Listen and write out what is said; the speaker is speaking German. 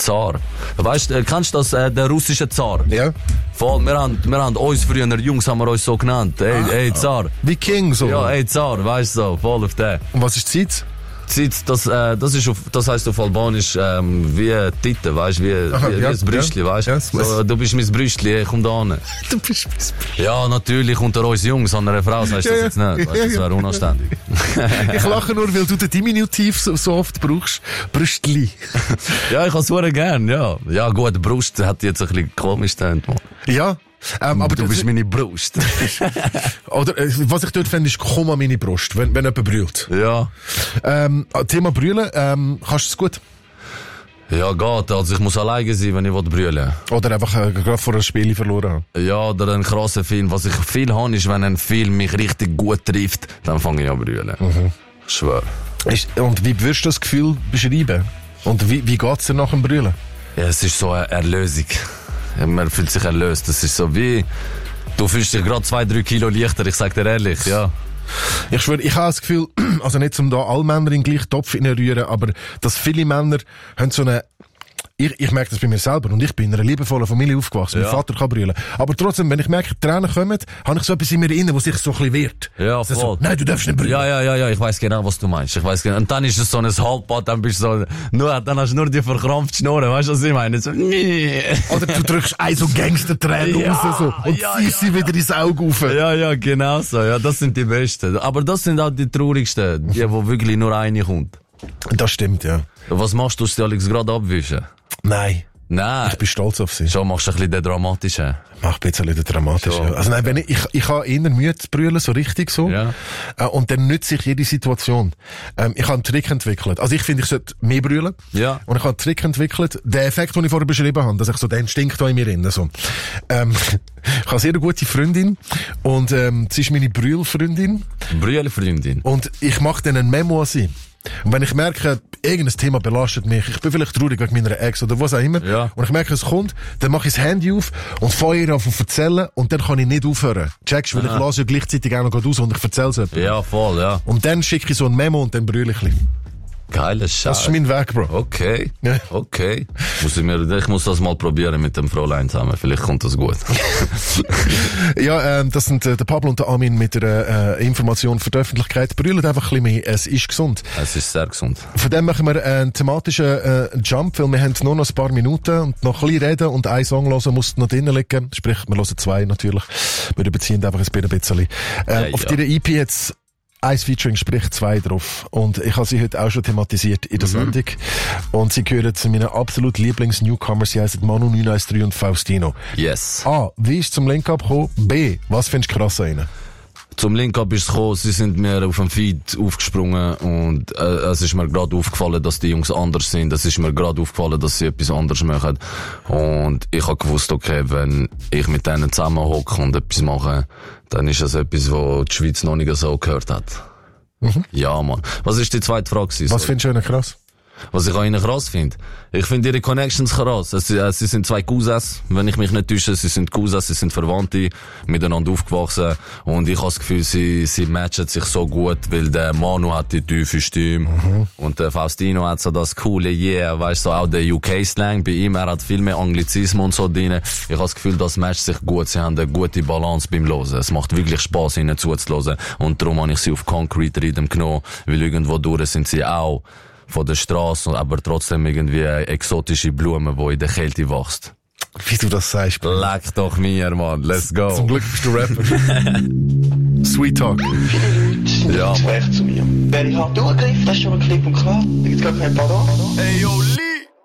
Zar. Weißt du, kennst du das, der russische Zar? Ja. Voll, wir haben uns früher, Jungs haben wir uns so genannt. Ey, Zar. Wie King, so. Ja, ey, Zar, weißt du, so, voll auf den. Und was ist die Zeit? Das heisst auf Albanisch wie Titte, weißt du, wie das Brüstli, weißt du? Ja, so, du bist mein Brüstli, komm da hin. Du bist mein Brüstli. Ja, natürlich, unter uns Jungs, an einer Frau sagst du das jetzt nicht, weißt, das wäre unanständig. Ich lache nur, weil du den Diminutiv so oft brauchst. Brüstli. Ja, ich habe es gern, ja. Ja gut, Brust hat jetzt ein bisschen komisch gedacht, Mann. Ja. Aber du bist meine Brust. Oder, was ich dort finde, ist, komm an meine Brust, wenn jemand brüllt. Ja. Thema Brüllen, kannst du es gut? Ja, geht. Also ich muss alleine sein, wenn ich brüllen will. Oder einfach gerade vor einem Spiel verloren haben. Ja, oder einen krassen Film. Was ich viel habe, ist, wenn ein Film mich richtig gut trifft, dann fange ich an zu brüllen. Ich schwör. Und wie würdest du das Gefühl beschreiben? Und wie geht's dir nach dem Brüllen? Ja, es ist so eine Erlösung. Man fühlt sich erlöst. Das ist so wie, du fühlst dich gerade 2-3 Kilo leichter, ich sag dir ehrlich, ja. Ich schwöre, ich habe das Gefühl, also nicht um da alle Männer in den gleichen Topf reinrühren, aber dass viele Männer haben so eine, ich merke das bei mir selber und ich bin in einer liebevollen Familie aufgewachsen. Ja. Mein Vater kann brüllen. Aber trotzdem, wenn ich merke, Tränen kommen, habe ich so etwas in mir drin, was sich so ein bisschen wehrt. Ja, voll. So, nein, du darfst nicht brüllen. Ja, ich weiss genau, was du meinst. Ich weiss genau. Und dann ist es so ein Halbbad, dann bist du so, dann hast du nur die verkrampfte Schnurren, weißt du, was ich meine? So, oder du drückst so Gangster-Tränen raus, so, und ziehst sie wieder ins Auge rauf. Ja, genau so. Ja, das sind die Besten. Aber das sind auch die traurigsten, die, wo wirklich nur eine kommt. Das stimmt, ja. Was machst du, sie Alex gerade abwischen? Nein. Nein. Ich bin stolz auf sie. Schon machst du ein bisschen den dramatischen. Mach ein bisschen den dramatischen. So. Also nein, wenn ich habe eher Mühe zu brüllen, so richtig so. Ja. Und dann nütze ich jede Situation. Ich habe einen Trick entwickelt. Also ich finde, ich sollte mehr brüllen. Ja. Und ich habe einen Trick entwickelt. Der Effekt, den ich vorher beschrieben habe, dass ich so den Instinkt da in mir drin, so. Ich habe eine sehr gute Freundin. Und, sie ist meine Brüllfreundin. Brüllfreundin. Und ich mache dann ein Memo an sie. Und wenn ich merke, irgendein Thema belastet mich, ich bin vielleicht traurig wegen meiner Ex oder was auch immer, ja. Und ich merke, es kommt, dann mache ich das Handy auf und fange ihr an zu erzählen und dann kann ich nicht aufhören. Checkst, weil ich lasse ja gleichzeitig auch noch aus und ich erzähle es jemandem. Ja, voll, ja. Und dann schicke ich so ein Memo und dann brülle ich ein bisschen. Geiler Scheiß. Das ist mein Weg, Bro. Okay. Ja. Okay. Ich muss das mal probieren mit dem Fräulein zusammen. Vielleicht kommt das gut. Ja, das sind der Pablo und der Armin mit der Information für die Öffentlichkeit. Brüllen einfach ein bisschen mehr. Es ist gesund. Es ist sehr gesund. Von dem machen wir einen thematischen Jump, weil wir haben nur noch ein paar Minuten und noch ein bisschen reden und einen Song hören muss noch drinnen liegen. Sprich, wir hören 2 natürlich. Wir überziehen einfach ein bisschen. Auf dieser EP jetzt Eins Featuring, sprich 2 drauf. Und ich habe sie heute auch schon thematisiert in der Sendung. Und sie gehören zu meinen absolut Lieblings-Newcomers. Sie heißen Manu 913 und Faustino. Yes. A. Wie ist zum Link-Up gekommen? B. Was findest du krass an ihnen? Zum Link-Up ist es gekommen, sie sind mir auf dem Feed aufgesprungen und es ist mir gerade aufgefallen, dass die Jungs anders sind. Es ist mir gerade aufgefallen, dass sie etwas anderes machen. Und ich habe gewusst, okay, wenn ich mit denen zusammen hocke und etwas mache, dann ist das etwas, was die Schweiz noch nicht so gehört hat. Ja, Mann. Was ist die zweite Frage? Was findest du an ihnen krass? Was ich an ihnen krass finde? Ich finde ihre Connections krass. Sie sind 2 Cousins, wenn ich mich nicht täusche. Sie sind Cousins, sie sind Verwandte, miteinander aufgewachsen. Und ich habe das Gefühl, sie matchen sich so gut, weil der Manu hat die tiefe Stimme. Und der Faustino hat so das coole weißt du, so auch der UK-Slang bei ihm. Er hat viel mehr Anglizismen und so drin. Ich habe das Gefühl, das matcht sich gut. Sie haben eine gute Balance beim Hören. Es macht wirklich Spass, ihnen zuzuhören. Und darum habe ich sie auf Concrete Rhythm genommen, weil irgendwo durch sind sie auch von der Straße, aber trotzdem irgendwie eine exotische Blume, die in der Kälte wächst. Wie du das sagst. Leck doch mir, Mann. Let's go. Zum Glück bist du Rapper. Sweet Talk. Ja, Mann. Zu mir. Wenn ich hart durchgreife, das ist schon ein Klipp und klar. Da gibt's gar kein Pardon. Ey, yo,